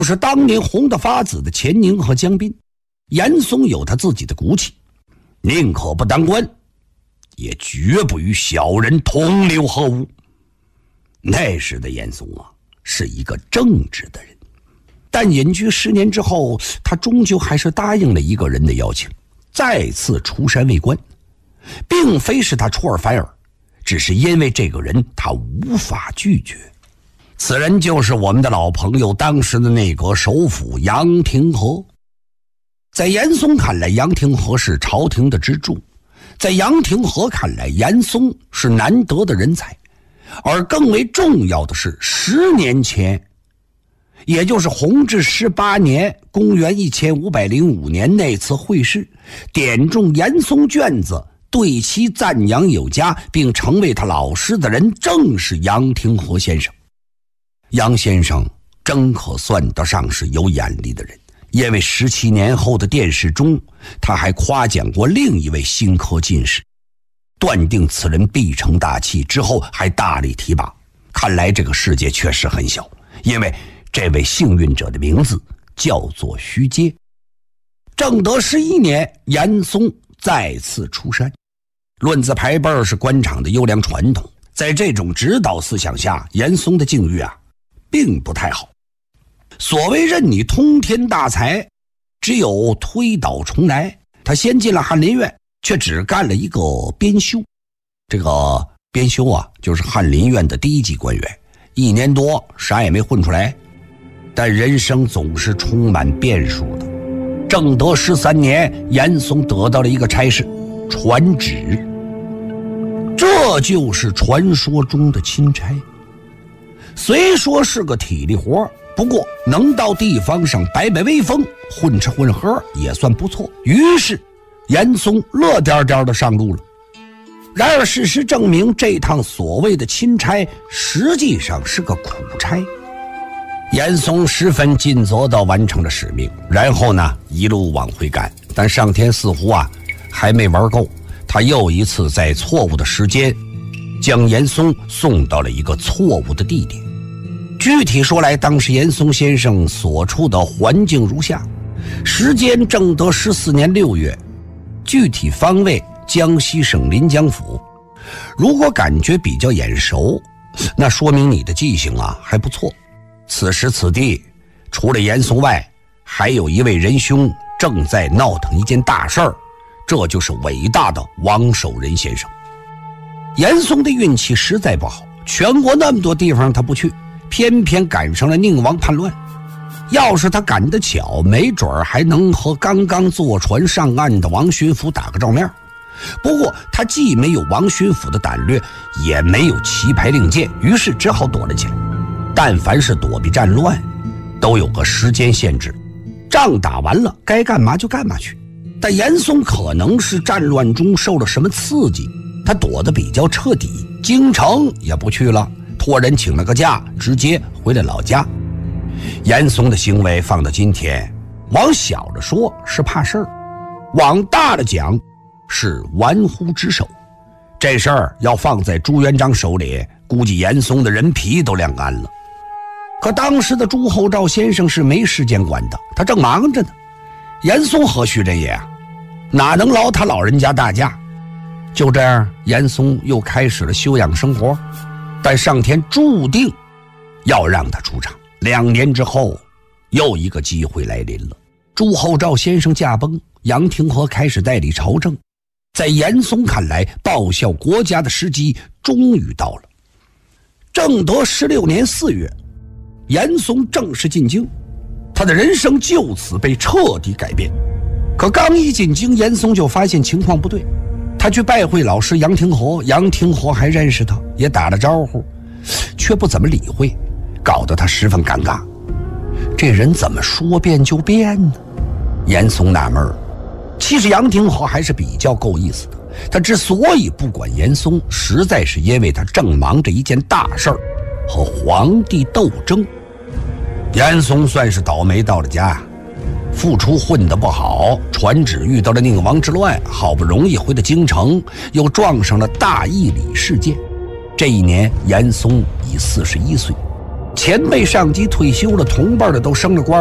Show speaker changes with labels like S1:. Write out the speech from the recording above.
S1: 是当年红得发紫的钱宁和江彬，严嵩有他自己的骨气，宁可不当官，也绝不与小人同流合污。那时的严嵩啊，是一个正直的人，但隐居10年之后，他终究还是答应了一个人的邀请，再次出山为官，并非是他出尔反尔，只是因为这个人他无法拒绝。此人就是我们的老朋友，当时的内阁首辅杨廷和。在严嵩看来，杨廷和是朝廷的支柱，在杨廷和看来，严嵩是难得的人才。而更为重要的是，10年前，也就是弘治18年公元1505年那次会试，点中严嵩卷子，对其赞扬有加，并成为他老师的人，正是杨廷和先生。杨先生真可算得上是有眼力的人，因为17年后的殿试中，他还夸奖过另一位新科进士，断定此人必成大器，之后还大力提拔。看来这个世界确实很小，因为这位幸运者的名字叫做徐阶。正德11年，严嵩再次出山。论资排辈是官场的优良传统，在这种指导思想下，严嵩的境遇啊并不太好。所谓任你通天大才，只有推倒重来。他先进了翰林院，却只干了一个编修。这个编修啊，就是翰林院的低级官员，1年多啥也没混出来。但人生总是充满变数的。正德13年，严嵩得到了一个差事，传旨。这就是传说中的钦差。虽说是个体力活，不过能到地方上摆摆威风，混吃混喝也算不错。于是严嵩乐颠颠的上路了。然而事实证明，这趟所谓的钦差实际上是个苦差。严嵩十分尽责地完成了使命，然后呢一路往回赶。但上天似乎啊还没玩够，他又一次在错误的时间将严嵩送到了一个错误的地点。具体说来，当时严嵩先生所处的环境如下：时间正德14年6月，具体方位江西省临江府。如果感觉比较眼熟，那说明你的记性啊还不错。此时此地，除了严嵩外，还有一位仁兄正在闹腾一件大事儿，这就是伟大的王守仁先生。严嵩的运气实在不好，全国那么多地方他不去，偏偏赶上了宁王叛乱。要是他赶得巧，没准还能和刚刚坐船上岸的王巡抚打个照面。不过他既没有王巡抚的胆略，也没有旗牌令箭，于是只好躲了起来。但凡是躲避战乱，都有个时间限制，仗打完了该干嘛就干嘛去。但严嵩可能是战乱中受了什么刺激，他躲得比较彻底，京城也不去了，托人请了个假，直接回了老家。严嵩的行为放到今天，往小了说是怕事儿，往大了讲是玩忽职守。这事儿要放在朱元璋手里，估计严嵩的人皮都晾干了。可当时的朱厚照先生是没时间管的，他正忙着呢。严嵩何许人也啊，哪能劳他老人家大驾？就这样，严嵩又开始了休养生活。但上天注定要让他出场。2年之后，又一个机会来临了。朱厚照先生驾崩，杨廷和开始代理朝政。在严嵩看来，报效国家的时机终于到了。正德16年4月，严嵩正式进京，他的人生就此被彻底改变。可刚一进京，严嵩就发现情况不对。他去拜会老师杨廷和，杨廷和还认识他，也打了招呼，却不怎么理会，搞得他十分尴尬。这人怎么说变就变呢？严嵩纳闷。其实杨廷和还是比较够意思的，他之所以不管严嵩，实在是因为他正忙着一件大事儿，和皇帝斗争。严嵩算是倒霉到了家，复出混得不好，传旨遇到了宁王之乱，好不容易回到京城，又撞上了大义礼事件。这一年严嵩已41岁。 前辈上级退休了，同辈的都升了官